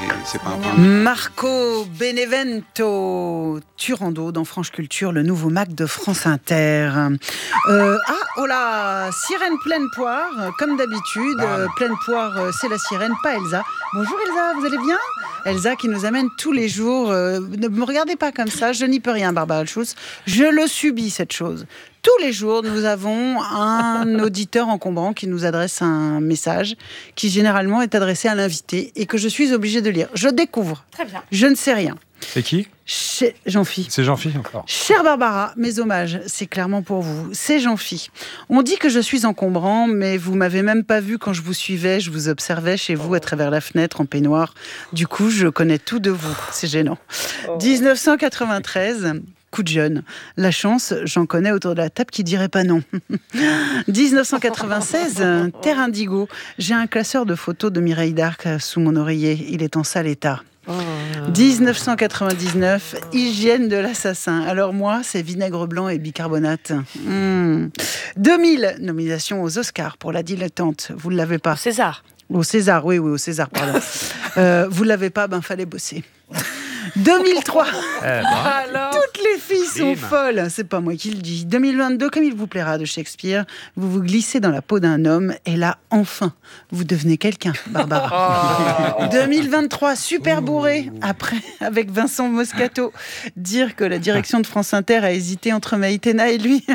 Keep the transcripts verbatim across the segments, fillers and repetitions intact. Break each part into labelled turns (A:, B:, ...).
A: c'est pas un problème.
B: Marco Benevento, Turando dans Franche Culture, le nouveau Mac de France Inter. Euh, ah, oh là, sirène pleine poire, comme d'habitude. Euh, pleine poire, euh, c'est la sirène, pas Elsa. Bonjour Elsa, vous allez bien ? Elsa qui nous amène tous les jours. Euh, ne me regardez pas comme ça, je n'y peux rien, Barbara Schulz. Je le subis, cette chose. Tous les jours, nous avons un auditeur encombrant qui nous adresse un message qui généralement est adressé à l'invité et que je suis obligée de lire. Je découvre.
C: Très bien.
B: Je ne sais rien.
D: C'est qui ?
B: Chez Jean-Phi.
D: C'est Jean-Phi encore.
B: Chère Barbara, mes hommages, c'est clairement pour vous. C'est Jean-Phi. On dit que je suis encombrant, mais vous m'avez même pas vu quand je vous suivais. Je vous observais chez vous à travers la fenêtre en peignoir. Du coup, je connais tout de vous. C'est gênant. dix-neuf cent quatre-vingt-treize... Coup de jeune. La chance, j'en connais autour de la table qui dirait pas non. dix-neuf cent quatre-vingt-seize, Terre Indigo. J'ai un classeur de photos de Mireille d'Arc sous mon oreiller. Il est en sale état. dix-neuf cent quatre-vingt-dix-neuf, Hygiène de l'assassin. Alors moi, c'est vinaigre blanc et bicarbonate. Mmh. deux mille, nomination aux Oscars pour La Dilettante. Vous ne l'avez pas.
C: César.
B: Au César, oui, oui, au César, pardon. euh, vous ne l'avez pas, ben fallait bosser. deux mille trois.
D: Eh ben.
B: Alors, toutes les filles sont Bim. folles. C'est pas moi qui le dis. deux mille vingt-deux, comme il vous plaira de Shakespeare, vous vous glissez dans la peau d'un homme et là, enfin, vous devenez quelqu'un, Barbara. Oh. deux mille vingt-trois, super bourré. Après, avec Vincent Moscato, dire que la direction de France Inter a hésité entre Maïtena et lui.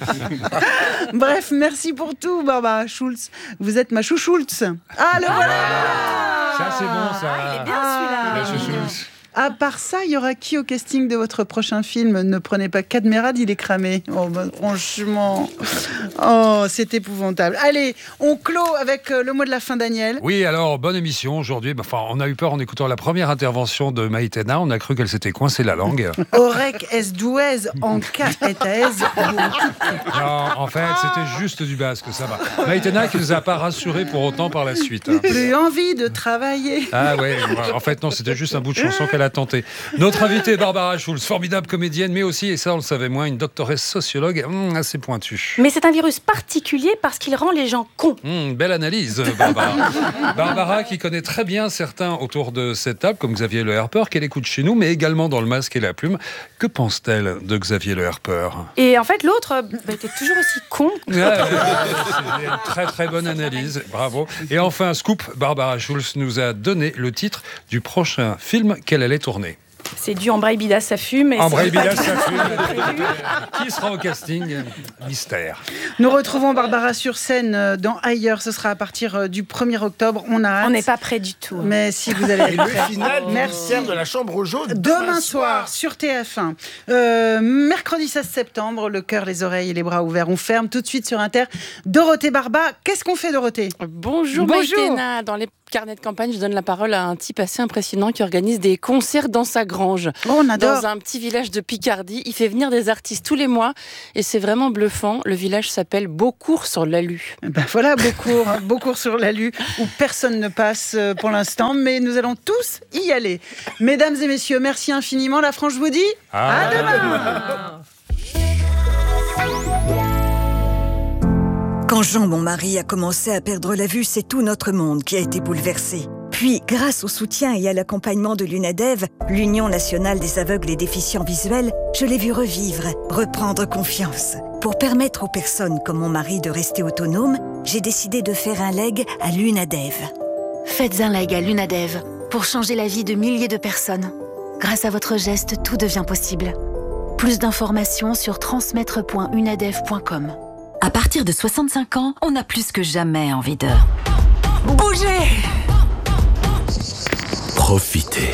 B: Bref, merci pour tout, Barbara Schulz. Vous êtes ma chouchoulz. Ah, le voilà.
D: Ça, c'est bon, ça.
C: Ah, il est bien celui-là.
D: La chouchoulz.
B: À part ça, il y aura qui au casting de votre prochain film ? Ne prenez pas Cadmerade, il est cramé. Oh, bah, franchement, oh, c'est épouvantable. Allez, on clôt avec le mot de la fin, Daniel.
D: Oui, alors, bonne émission aujourd'hui. Enfin, on a eu peur en écoutant la première intervention de Maïtena. On a cru qu'elle s'était coincée la langue.
B: Orec es douez en cas et aise.
D: Non, en fait, c'était juste du basque, ça va. Maïtena qui nous a pas rassurés pour autant par la suite. Hein.
B: Plus envie de travailler.
D: Ah ouais, en fait, non, c'était juste un bout de chanson qu'elle a tenté. Notre invitée, Barbara Schulz, formidable comédienne, mais aussi, et ça on le savait moins, une doctoresse sociologue hum, assez pointue.
C: Mais c'est un virus particulier parce qu'il rend les gens cons.
D: Hum, belle analyse, Barbara. Barbara qui connaît très bien certains autour de cette table, comme Xavier Le Herper, qu'elle écoute chez nous, mais également dans Le Masque et la Plume. Que pense-t-elle de Xavier Le Herper ?
C: Et en fait, l'autre bah, était toujours aussi con.
D: Ouais, c'est une très très bonne analyse, bravo. Et enfin, scoop, Barbara Schulz nous a donné le titre du prochain film qu'elle allait tourner.
C: C'est du Embraille Bidas, ça fume.
D: Embraille Bidas, ça fume. Qui sera au casting ? Mystère.
B: Nous retrouvons Barbara sur scène dans Ailleurs. Ce sera à partir du premier octobre. On a hâte.
C: On n'est pas près du tout.
B: Mais si vous allez être
E: Et le final du mystère de la Chambre jaune.
B: Demain, demain soir, sur T F un. Euh, mercredi seize septembre, le cœur, les oreilles et les bras ouverts. On ferme tout de suite sur Inter. Dorothée Barba, qu'est-ce qu'on fait, Dorothée ?
F: Bonjour,
B: Bonjour.
F: Maïtena. Dans les carnet de campagne, je donne la parole à un type assez impressionnant qui organise des concerts dans sa grange.
B: Oh, on adore.
F: Dans un petit village de Picardie. Il fait venir des artistes tous les mois et c'est vraiment bluffant. Le village s'appelle Beaucourt-sur-l'Alu.
B: Ben voilà, Beaucourt, Beaucourt sur l'Alu, où personne ne passe pour l'instant, mais nous allons tous y aller. Mesdames et messieurs, merci infiniment. La France vous dit
D: à,
B: à demain.
G: Quand Jean, mon mari, a commencé à perdre la vue, c'est tout notre monde qui a été bouleversé. Puis, grâce au soutien et à l'accompagnement de l'UNADEV, l'Union nationale des aveugles et déficients visuels, je l'ai vu revivre, reprendre confiance. Pour permettre aux personnes comme mon mari de rester autonomes, j'ai décidé de faire un leg à l'UNADEV.
H: Faites un leg à l'UNADEV pour changer la vie de milliers de personnes. Grâce à votre geste, tout devient possible. Plus d'informations sur transmettre point unadev point com.
I: À partir de soixante-cinq ans, on a plus que jamais envie de bouger.
E: Profitez.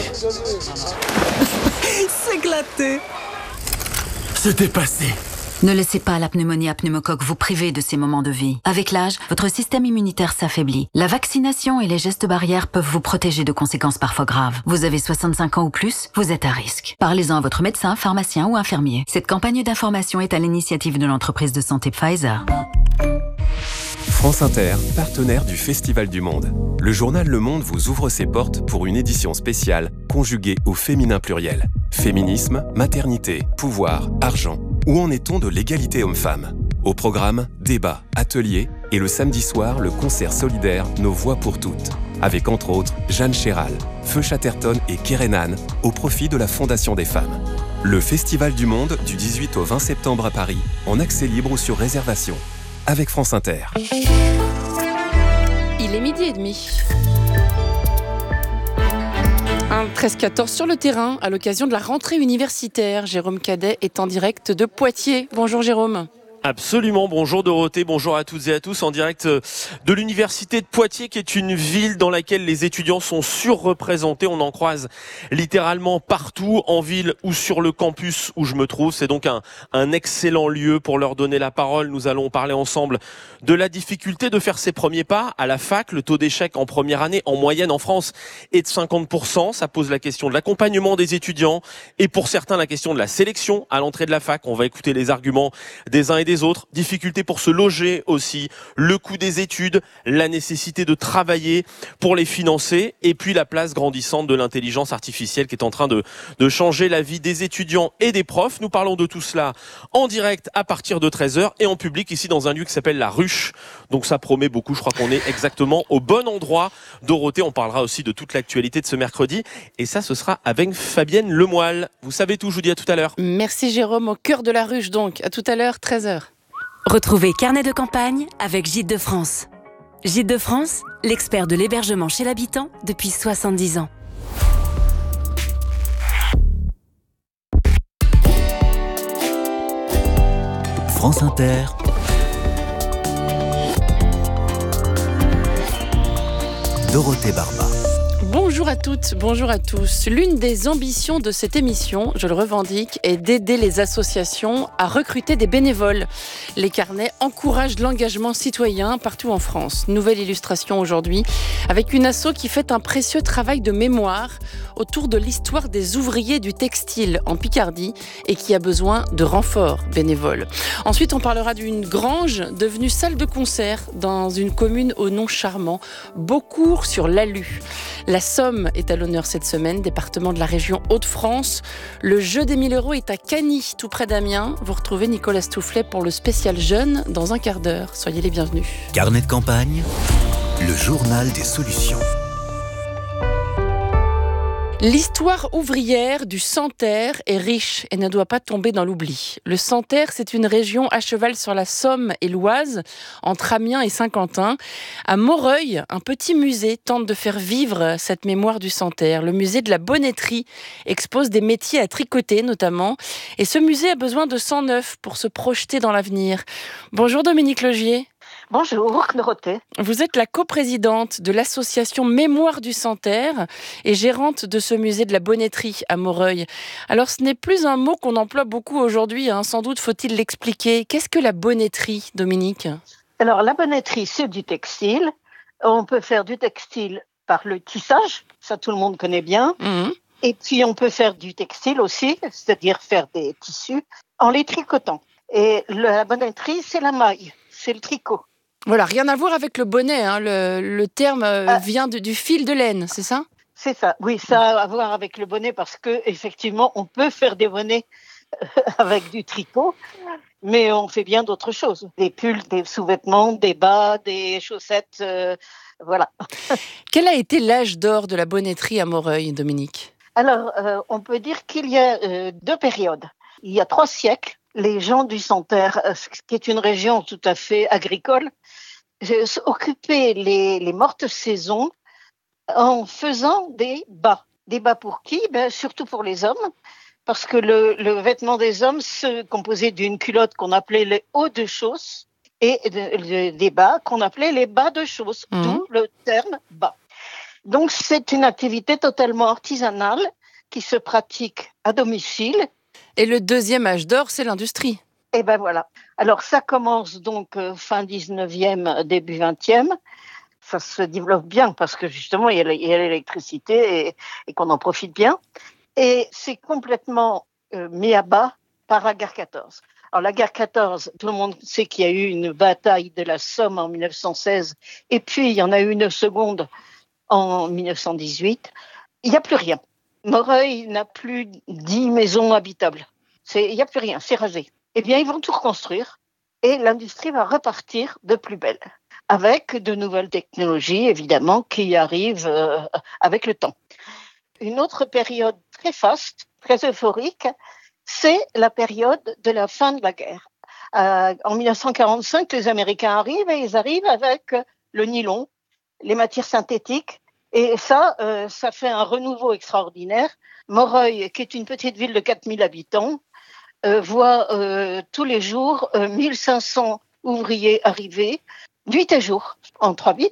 G: S'éclater.
E: Se dépasser.
I: Ne laissez pas la pneumonie à pneumocoque vous priver de ces moments de vie. Avec l'âge, votre système immunitaire s'affaiblit. La vaccination et les gestes barrières peuvent vous protéger de conséquences parfois graves. Vous avez soixante-cinq ans ou plus, vous êtes à risque. Parlez-en à votre médecin, pharmacien ou infirmier. Cette campagne d'information est à l'initiative de l'entreprise de santé Pfizer.
J: France Inter, partenaire du Festival du Monde. Le journal Le Monde vous ouvre ses portes pour une édition spéciale conjuguée au féminin pluriel. Féminisme, maternité, pouvoir, argent. Où en est-on de l'égalité homme-femme ? Au programme, débats, ateliers et le samedi soir, le concert solidaire Nos Voix pour toutes. Avec entre autres Jeanne Chéral, Feu Chatterton et Kerenan au profit de la Fondation des femmes. Le Festival du Monde du dix-huit au vingt septembre à Paris, en accès libre ou sur réservation. Avec France Inter.
F: Il est midi et demi. Un treize quatorze sur le terrain à l'occasion de la rentrée universitaire. Jérôme Cadet est en direct de Poitiers. Bonjour Jérôme.
A: Absolument, bonjour Dorothée, bonjour à toutes et à tous en direct de l'université de Poitiers qui est une ville dans laquelle les étudiants sont surreprésentés. On en croise littéralement partout en ville ou sur le campus où je me trouve. C'est donc un, un excellent lieu pour leur donner la parole. Nous allons parler ensemble de la difficulté de faire ses premiers pas à la fac. Le taux d'échec en première année en moyenne en France est de cinquante pour cent. Ça pose la question de l'accompagnement des étudiants et pour certains la question de la sélection à l'entrée de la fac. On va écouter les arguments des uns et des autres, difficultés pour se loger aussi, le coût des études, la nécessité de travailler pour les financer et puis la place grandissante de l'intelligence artificielle qui est en train de, de changer la vie des étudiants et des profs. Nous parlons de tout cela en direct à partir de treize heures et en public ici dans un lieu qui s'appelle La Ruche. Donc ça promet beaucoup, je crois qu'on est exactement au bon endroit. Dorothée, on parlera aussi de toute l'actualité de ce mercredi et ça ce sera avec Fabienne Lemoyle. Vous savez tout, je vous dis à tout à l'heure.
F: Merci Jérôme, au cœur de La Ruche donc, à tout à l'heure, treize heures.
K: Retrouvez Carnet de campagne avec Gîtes de France. Gîtes de France, l'expert de l'hébergement chez l'habitant depuis soixante-dix ans.
L: France Inter. Dorothée Barba.
F: Bonjour à toutes, bonjour à tous. L'une des ambitions de cette émission, je le revendique, est d'aider les associations à recruter des bénévoles. Les carnets encouragent l'engagement citoyen partout en France. Nouvelle illustration aujourd'hui avec une asso qui fait un précieux travail de mémoire autour de l'histoire des ouvriers du textile en Picardie et qui a besoin de renforts bénévoles. Ensuite, on parlera d'une grange devenue salle de concert dans une commune au nom charmant, Beaucourt sur l'Alu. La Somme est à l'honneur cette semaine, département de la région Hauts-de-France. Le jeu des mille euros est à Cagny, tout près d'Amiens. Vous retrouvez Nicolas Stoufflet pour le spécial jeune dans un quart d'heure. Soyez les bienvenus.
L: Carnet de campagne, le journal des solutions.
F: L'histoire ouvrière du Santerre est riche et ne doit pas tomber dans l'oubli. Le Santerre, c'est une région à cheval sur la Somme et l'Oise, entre Amiens et Saint-Quentin. À Moreuil, un petit musée tente de faire vivre cette mémoire du Santerre. Le musée de la bonneterie expose des métiers à tricoter notamment. Et ce musée a besoin de sang neuf pour se projeter dans l'avenir. Bonjour Dominique Logier.
M: Bonjour Dorothée.
F: Vous êtes la coprésidente de l'association Mémoire du Santerre et gérante de ce musée de la bonneterie à Moreuil. Alors ce n'est plus un mot qu'on emploie beaucoup aujourd'hui, hein. Sans doute faut-il l'expliquer. Qu'est-ce que la bonneterie, Dominique ?
M: Alors la bonneterie, c'est du textile. On peut faire du textile par le tissage, ça tout le monde connaît bien. Mmh. Et puis on peut faire du textile aussi, c'est-à-dire faire des tissus en les tricotant. Et la bonneterie, c'est la maille, c'est le tricot.
F: Voilà, rien à voir avec le bonnet, hein. le, le terme euh, vient de, du fil de laine, c'est ça ?
M: C'est ça, oui, ça a à voir avec le bonnet parce que effectivement, on peut faire des bonnets avec du tricot, mais on fait bien d'autres choses. Des pulls, des sous-vêtements, des bas, des chaussettes, euh, voilà.
F: Quel a été l'âge d'or de la bonneterie à Moreuil, Dominique ?
M: Alors, euh, on peut dire qu'il y a euh, deux périodes. Il y a trois siècles, les gens du Santerre, qui est une région tout à fait agricole, occupaient les, les mortes saisons en faisant des bas. Des bas pour qui ? Ben, surtout pour les hommes, parce que le, le vêtement des hommes se composait d'une culotte qu'on appelait les hauts de chausse et de, de, des bas qu'on appelait les bas de chausse, mmh. D'où le terme bas. Donc c'est une activité totalement artisanale qui se pratique à domicile.
F: Et le deuxième âge d'or, c'est l'industrie.
M: Et ben voilà. Alors ça commence donc euh, fin dix-neuvième, début vingtième. Ça se développe bien parce que justement il y a, il y a l'électricité et, et qu'on en profite bien. Et c'est complètement euh, mis à bas par la guerre quatorze. Alors la guerre quatorze, tout le monde sait qu'il y a eu une bataille de la Somme en mille neuf cent seize et puis il y en a eu une seconde en mille neuf cent dix-huit. Il n'y a plus rien. Moreuil n'a plus dix maisons habitables. C'est, il n'y a plus rien, c'est rasé. Eh bien, ils vont tout reconstruire. et l'industrie va repartir de plus belle, avec de nouvelles technologies, évidemment, qui arrivent euh, avec le temps. Une autre période très faste, très euphorique, c'est la période de la fin de la guerre. Euh, en dix-neuf cent quarante-cinq, les Américains arrivent et ils arrivent avec le nylon, les matières synthétiques, et ça, euh, ça fait un renouveau extraordinaire. Moreuil, qui est une petite ville de quatre mille habitants, euh, voit euh, tous les jours euh, mille cinq cents ouvriers arriver, nuit et jour, en trois bits.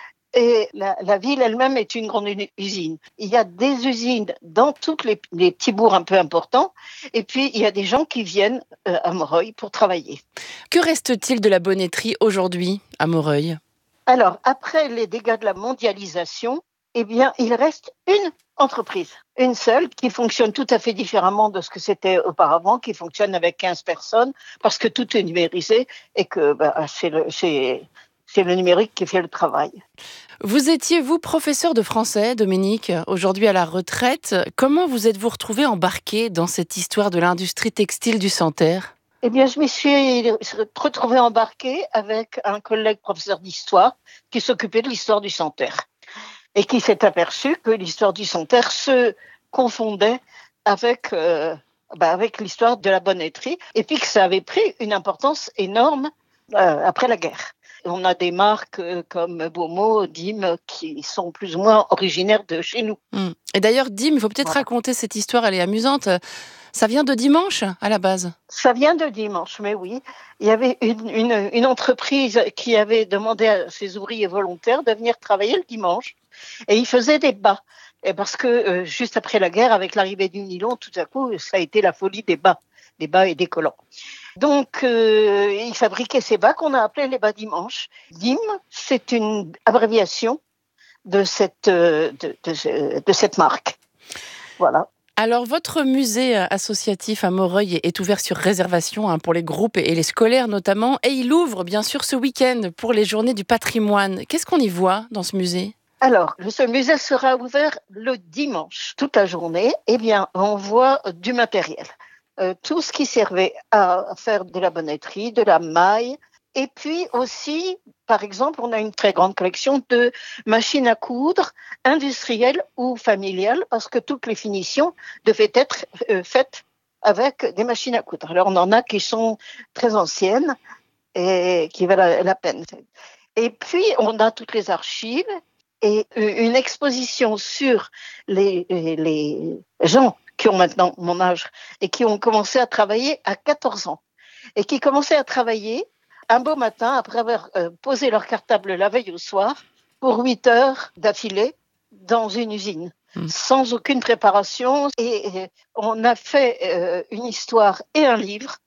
M: Et la, la ville elle-même est une grande usine. Il y a des usines dans tous les, les petits bourgs un peu importants. Et puis, il y a des gens qui viennent euh, à Moreuil pour travailler.
F: Que reste-t-il de la bonneterie aujourd'hui à Moreuil ?
M: Alors, après les dégâts de la mondialisation, eh bien, il reste une entreprise, une seule, qui fonctionne tout à fait différemment de ce que c'était auparavant, qui fonctionne avec quinze personnes, parce que tout est numérisé et que bah, c'est le... C'est, C'est le numérique qui fait le travail.
F: Vous étiez, vous, professeur de français, Dominique, aujourd'hui à la retraite. Comment vous êtes-vous retrouvé embarqué dans cette histoire de l'industrie textile du Santerre ?
M: Eh bien, je m'y suis retrouvée embarquée avec un collègue professeur d'histoire qui s'occupait de l'histoire du Santerre et qui s'est aperçu que l'histoire du Santerre se confondait avec, euh, bah, avec l'histoire de la bonneterie et puis que ça avait pris une importance énorme euh, après la guerre. On a des marques comme Beaumont, Dim, qui sont plus ou moins originaires de chez nous.
F: Mmh. Et d'ailleurs, Dim, il faut peut-être voilà. raconter cette histoire, elle est amusante. Ça vient de Dimanche, à la base ?
M: Ça vient de Dimanche, mais oui. Il y avait une, une, une entreprise qui avait demandé à ses ouvriers volontaires de venir travailler le dimanche. Et ils faisaient des bas. Et parce que euh, juste après la guerre, avec l'arrivée du nylon, tout à coup, ça a été la folie des bas, des bas et des collants. Donc, euh, ils fabriquaient ces bas qu'on a appelés les bas dimanche. Dim, c'est une abréviation de cette, de, de, de cette marque. Voilà.
F: Alors, votre musée associatif à Moreuil est ouvert sur réservation hein, pour les groupes et les scolaires notamment. Et il ouvre, bien sûr, ce week-end pour les journées du patrimoine. Qu'est-ce qu'on y voit dans ce musée ?
M: Alors, ce musée sera ouvert le dimanche, toute la journée. Eh bien, on voit du matériel. Euh, tout ce qui servait à faire de la bonneterie, de la maille. Et puis aussi, par exemple, on a une très grande collection de machines à coudre, industrielles ou familiales, parce que toutes les finitions devaient être euh, faites avec des machines à coudre. Alors, on en a qui sont très anciennes et qui valent la, la peine. Et puis, on a toutes les archives et une exposition sur les, les, les gens qui ont maintenant mon âge et qui ont commencé à travailler à quatorze ans et qui commençaient à travailler un beau matin après avoir euh, posé leur cartable la veille au soir pour huit heures d'affilée dans une usine mmh. sans aucune préparation et, et on a fait euh, une histoire et un livre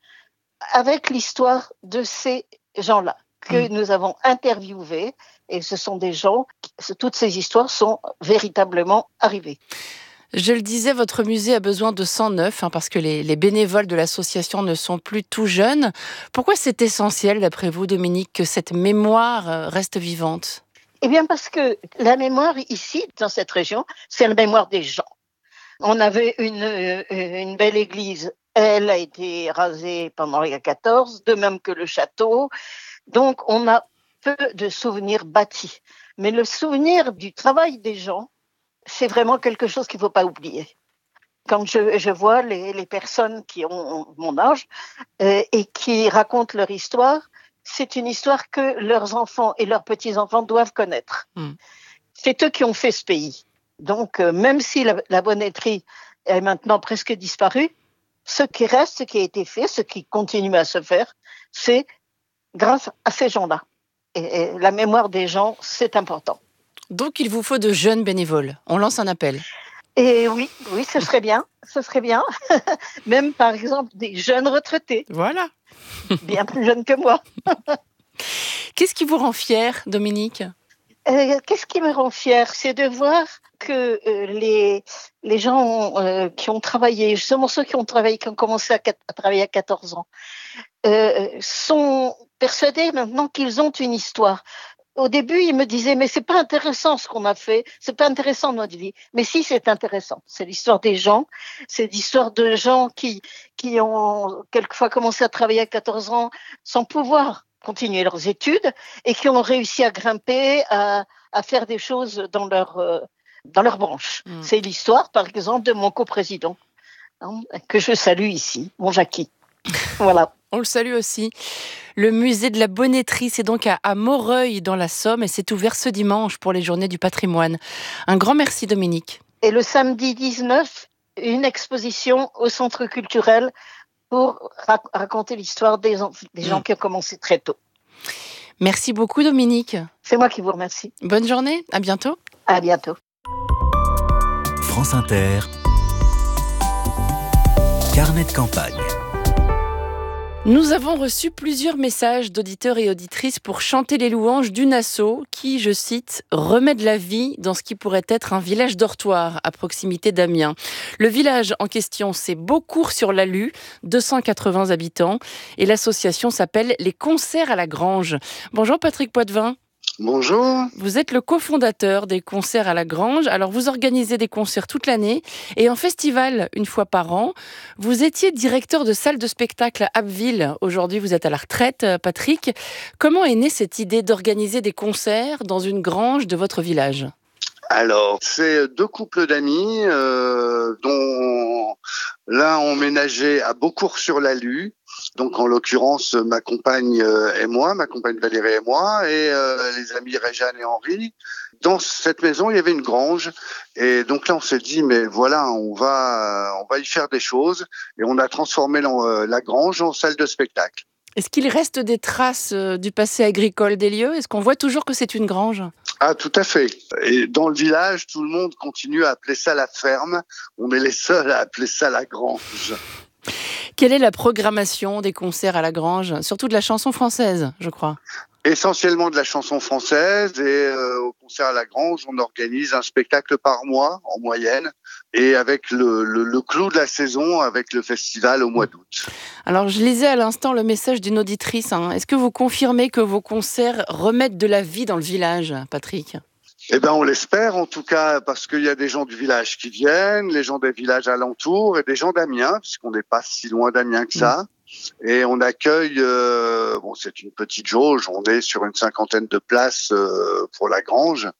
M: avec l'histoire de ces gens-là que mmh. nous avons interviewés et ce sont des gens, qui, toutes ces histoires sont véritablement arrivées.
F: Je le disais, votre musée a besoin de sang neuf, hein, parce que les, les bénévoles de l'association ne sont plus tout jeunes. Pourquoi c'est essentiel, d'après vous, Dominique, que cette mémoire reste vivante ?
M: Eh bien, parce que la mémoire ici, dans cette région, c'est la mémoire des gens. On avait une, une belle église. Elle a été rasée pendant Henri quatorze, de même que le château. Donc, on a peu de souvenirs bâtis. Mais le souvenir du travail des gens, c'est vraiment quelque chose qu'il ne faut pas oublier. Quand je, je vois les, les personnes qui ont mon âge euh, et qui racontent leur histoire, c'est une histoire que leurs enfants et leurs petits-enfants doivent connaître. Mmh. C'est eux qui ont fait ce pays. Donc, euh, même si la, la bonneterie est maintenant presque disparue, ce qui reste, ce qui a été fait, ce qui continue à se faire, c'est grâce à ces gens-là. Et, et la mémoire des gens, c'est important.
F: Donc, il vous faut de jeunes bénévoles. On lance un appel.
M: Et oui, oui, ce serait bien. Ce serait bien. Même, par exemple, des jeunes retraités.
F: Voilà.
M: Bien plus jeunes que moi.
F: Qu'est-ce qui vous rend fière, Dominique ?
M: euh, Qu'est-ce qui me rend fière ? C'est de voir que euh, les, les gens euh, qui ont travaillé, justement ceux qui ont travaillé, qui ont commencé à, à travailler à quatorze ans, euh, sont persuadés maintenant qu'ils ont une histoire. au début, il me disait, mais c'est pas intéressant ce qu'on a fait, c'est pas intéressant notre vie. Mais si, c'est intéressant. C'est l'histoire des gens, c'est l'histoire de gens qui, qui ont quelquefois commencé à travailler à quatorze ans sans pouvoir continuer leurs études et qui ont réussi à grimper, à, à faire des choses dans leur, euh, dans leur branche. Mmh. C'est l'histoire, par exemple, de mon coprésident, hein, que je salue ici, mon Jackie. Voilà.
F: On le salue aussi. Le musée de la Bonneterie, c'est donc à, à Moreuil dans la Somme et c'est ouvert ce dimanche pour les Journées du patrimoine. Un grand merci Dominique.
M: Et le samedi dix-neuf, une exposition au Centre culturel pour rac- raconter l'histoire des, en- des gens mmh. qui ont commencé très tôt.
F: Merci beaucoup Dominique.
M: C'est moi qui vous remercie.
F: Bonne journée, à bientôt.
M: À bientôt.
L: France Inter, carnet de campagne.
F: Nous avons reçu plusieurs messages d'auditeurs et auditrices pour chanter les louanges d'une asso qui, je cite, remet de la vie dans ce qui pourrait être un village dortoir à proximité d'Amiens. Le village en question, c'est Beaucourt-sur-l'Alu, deux cent quatre-vingts habitants, et l'association s'appelle Les Concerts à la Grange. Bonjour Patrick Poitvin.
N: Bonjour.
F: Vous êtes le cofondateur des Concerts à la Grange. Alors, vous organisez des concerts toute l'année et en festival une fois par an. Vous étiez directeur de salle de spectacle à Abbeville. Aujourd'hui, vous êtes à la retraite, Patrick. Comment est née cette idée d'organiser des concerts dans une grange de votre village ?
N: Alors, c'est deux couples d'amis euh, dont l'un emménageait à Beaucourt-sur-l'Alu. Donc, en l'occurrence, ma compagne et moi, ma compagne Valérie et moi, et euh, les amis Réjeanne et Henri. Dans cette maison, il y avait une grange. Et donc là, on s'est dit, mais voilà, on va, on va y faire des choses. Et on a transformé la, la grange en salle de spectacle.
F: Est-ce qu'il reste des traces du passé agricole des lieux ? Est-ce qu'on voit toujours que c'est une grange ?
N: Ah, tout à fait. Et dans le village, tout le monde continue à appeler ça la ferme. On est les seuls à appeler ça la grange.
F: Quelle est la programmation des concerts à la Grange ? Surtout de la chanson française, je crois.
N: Essentiellement de la chanson française et euh, au concert à la Grange, on organise un spectacle par mois en moyenne et avec le, le, le clou de la saison avec le festival au mois d'août.
F: Alors je lisais à l'instant le message d'une auditrice. Hein. Est-ce que vous confirmez que vos concerts remettent de la vie dans le village, Patrick ?
N: Eh ben, on l'espère, en tout cas, parce qu'il y a des gens du village qui viennent, les gens des villages alentours et des gens d'Amiens, puisqu'on n'est pas si loin d'Amiens que ça. Mmh. Et on accueille, euh, bon, c'est une petite jauge, on est sur une cinquantaine de places euh, pour la grange.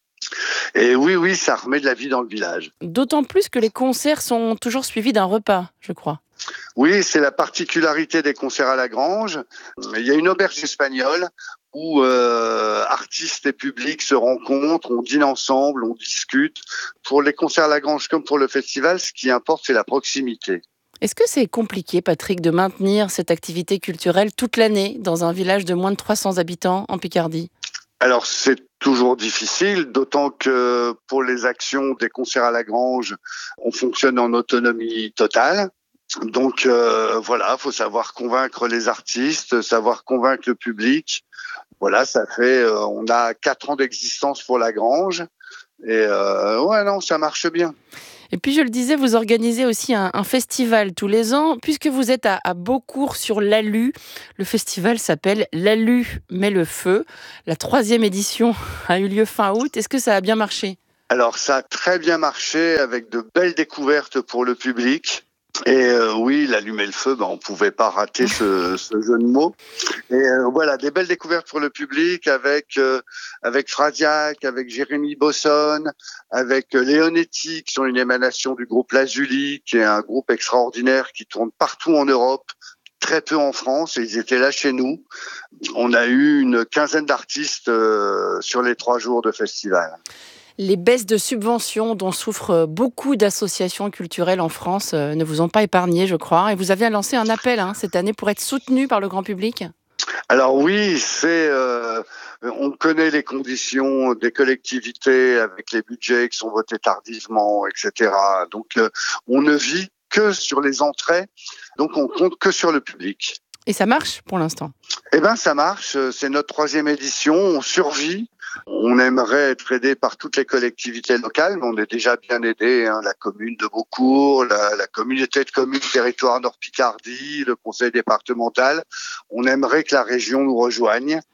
N: Et oui, oui, ça remet de la vie dans le village.
F: D'autant plus que les concerts sont toujours suivis d'un repas, je crois.
N: Oui, c'est la particularité des concerts à la Grange. Il y a une auberge espagnole où euh, artistes et publics se rencontrent, on dîne ensemble, on discute. Pour les concerts à la Grange comme pour le festival, ce qui importe, c'est la proximité.
F: Est-ce que c'est compliqué, Patrick, de maintenir cette activité culturelle toute l'année dans un village de moins de trois cents habitants en Picardie ?
N: Alors, c'est toujours difficile, d'autant que pour les actions des concerts à la Grange, on fonctionne en autonomie totale. Donc euh, voilà, il faut savoir convaincre les artistes, savoir convaincre le public. Voilà, ça fait, euh, on a quatre ans d'existence pour la Grange. Et euh, ouais, non, ça marche bien.
F: Et puis je le disais, vous organisez aussi un, un festival tous les ans. Puisque vous êtes à, à Beaucourt-sur-l'Alu, le festival s'appelle L'Alu met le feu. La troisième édition a eu lieu fin août. Est-ce que ça a bien marché ?
N: Alors ça a très bien marché avec de belles découvertes pour le public. Et euh, oui, l'allumer le feu, ben, on pouvait pas rater ce, ce jeu de mots. Et euh, voilà, des belles découvertes pour le public avec euh, avec Fradiac, avec Jérémy Bosson, avec euh, Leonetti, qui sont une émanation du groupe Lazuli, qui est un groupe extraordinaire qui tourne partout en Europe, très peu en France, et ils étaient là chez nous. On a eu une quinzaine d'artistes euh, sur les trois jours de festival.
F: Les baisses de subventions dont souffrent beaucoup d'associations culturelles en France ne vous ont pas épargné, je crois. Et vous avez lancé un appel hein, cette année pour être soutenu par le grand public.
N: Alors oui, c'est euh, on connaît les conditions des collectivités avec les budgets qui sont votés tardivement, et cetera. Donc euh, on ne vit que sur les entrées, donc on compte que sur le public.
F: Et ça marche pour l'instant ?
N: Eh ben ça marche, c'est notre troisième édition, on survit. On aimerait être aidé par toutes les collectivités locales, mais on est déjà bien aidé, hein, la commune de Beaucourt, la, la communauté de communes territoire Nord-Picardie, le conseil départemental. On aimerait que la région nous rejoigne.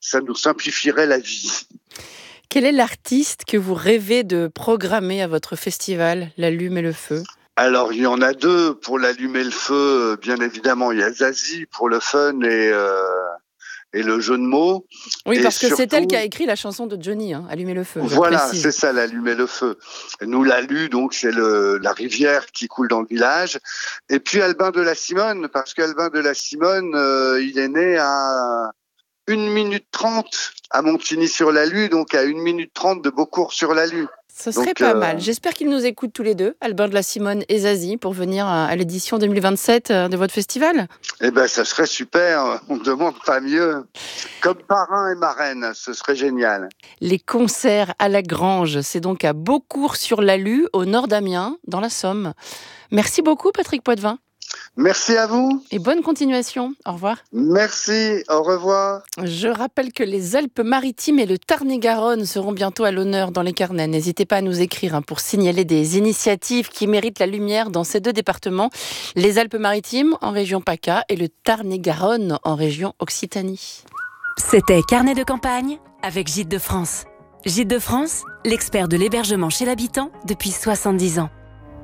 N: ça nous simplifierait la vie.
F: Quel est l'artiste que vous rêvez de programmer à votre festival, l'Allume et le Feu ?
N: Alors, il y en a deux pour l'allumer le feu, bien évidemment. Il y a Zazie pour le fun et, euh, et le jeu de mots.
F: Oui,
N: et
F: parce que
N: surtout,
F: c'est elle qui a écrit la chanson de Johnny, hein, Allumer le Feu. je
N: voilà,
F: précise.
N: c'est ça, l'allumer le feu. Nous, l'Alu, donc, c'est le, la rivière qui coule dans le village. Et puis, Albin de la Simone, parce qu'Albin de la Simone, euh, il est né à une minute trente à Montigny-sur-l'Alu, donc à une minute trente de Beaucourt-sur-l'Alu.
F: Ce serait
N: Donc,
F: pas
N: euh,
F: mal. J'espère qu'ils nous écoutent tous les deux, Albin de la Simone et Zazie, pour venir à, à l'édition deux mille vingt-sept de votre festival.
N: Eh ben, ça serait super. On ne demande pas mieux. Comme parrain et marraine, ce serait génial.
F: Les concerts à la Grange, c'est donc à Beaucourt-sur-l'Alu, au nord d'Amiens, dans la Somme. Merci beaucoup, Patrick Poitvin.
N: Merci à vous.
F: Et bonne continuation. Au revoir.
N: Merci. Au revoir.
F: Je rappelle que les Alpes-Maritimes et le Tarn-et-Garonne seront bientôt à l'honneur dans les carnets. N'hésitez pas à nous écrire hein, pour signaler des initiatives qui méritent la lumière dans ces deux départements. Les Alpes-Maritimes en région PACA et le Tarn-et-Garonne en région Occitanie.
K: C'était Carnet de campagne avec Gîtes de France. Gîtes de France, l'expert de l'hébergement chez l'habitant depuis soixante-dix ans.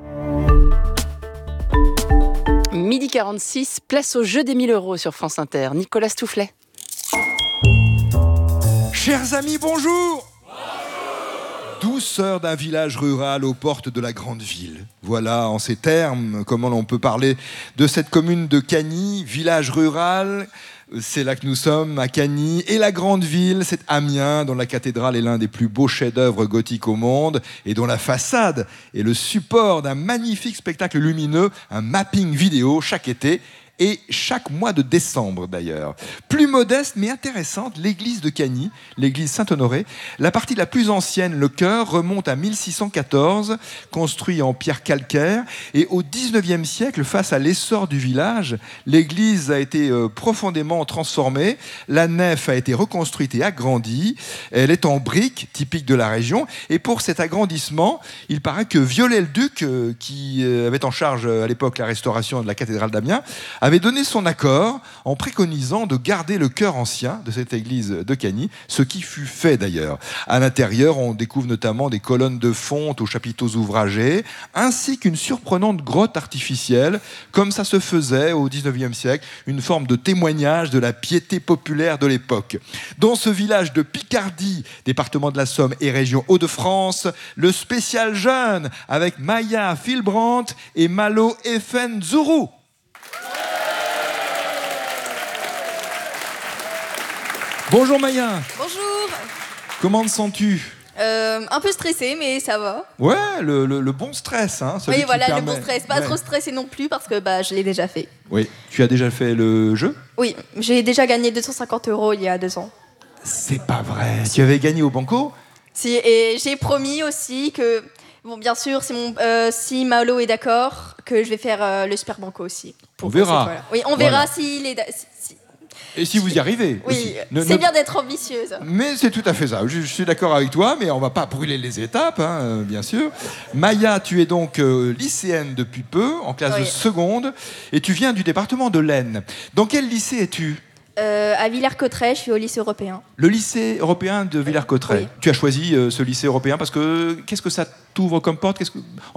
F: Midi quarante-six, place au jeu des mille euros sur France Inter. Nicolas Stoufflet.
O: Chers amis, bonjour. Douceur d'un village rural aux portes de la grande ville. Voilà, en ces termes, comment l'on peut parler de cette commune de Cagny, village rural. C'est là que nous sommes, à Cagny. Et la grande ville, c'est Amiens, dont la cathédrale est l'un des plus beaux chefs-d'œuvre gothiques au monde et dont la façade est le support d'un magnifique spectacle lumineux, un mapping vidéo chaque été et chaque mois de décembre d'ailleurs. Plus modeste mais intéressante, l'église de Cagny, l'église Saint-Honoré. La partie la plus ancienne, le chœur, remonte à mille six cent quatorze, construit en pierre calcaire. Et au dix-neuvième siècle, face à l'essor du village, l'église a été euh, profondément transformée. La nef a été reconstruite et agrandie. Elle est en briques, typique de la région. Et pour cet agrandissement, il paraît que Viollet-le-Duc, euh, qui euh, avait en charge euh, à l'époque la restauration de la cathédrale d'Amiens, avait donné son accord en préconisant de garder le chœur ancien de cette église de Cagny, ce qui fut fait d'ailleurs. À l'intérieur, on découvre notamment des colonnes de fonte aux chapiteaux ouvragés, ainsi qu'une surprenante grotte artificielle, comme ça se faisait au dix-neuvième siècle, une forme de témoignage de la piété populaire de l'époque. Dans ce village de Picardie, département de la Somme et région Hauts-de-France, le spécial jeune avec Maya Filbrandt et Malo Efenzourou. Bonjour Maya.
P: Bonjour.
O: Comment te sens-tu ?
P: Euh, un peu stressée, mais ça va.
O: Ouais, le, le, le bon stress. Hein, celui
P: Oui,
O: qui
P: voilà,
O: permet...
P: le bon stress. Pas
O: ouais.
P: trop stressé non plus, parce que bah, je l'ai déjà fait.
O: Oui, tu as déjà fait le jeu ?
P: Oui, j'ai déjà gagné deux cent cinquante euros il y a deux ans.
O: C'est pas vrai. Tu avais gagné au banco ?
P: Si, et j'ai promis aussi que, bon, bien sûr, si, mon, euh, si Malo est d'accord, que je vais faire euh, le Super Banco aussi.
O: On verra.
P: Voilà. Oui, on verra
O: voilà.
P: s'il est... Si, si.
O: Et si vous y arrivez
P: Oui,
O: aussi. Ne,
P: c'est
O: ne...
P: bien d'être ambitieuse.
O: Mais c'est tout à fait ça. Je, je suis d'accord avec toi, mais on va pas brûler les étapes, hein, euh, bien sûr. Maya, tu es donc euh, lycéenne depuis peu, en classe
P: Oui.
O: de seconde, et tu viens du département de l'Aisne. Dans quel lycée es-tu ?
P: euh, À Villers-Cotterêts, je suis au lycée européen.
O: Le lycée européen de Villers-Cotterêts.
P: Oui.
O: Tu as choisi euh, ce lycée européen parce que qu'est-ce que ça t'ouvre comme porte ? Qu'est-ce que...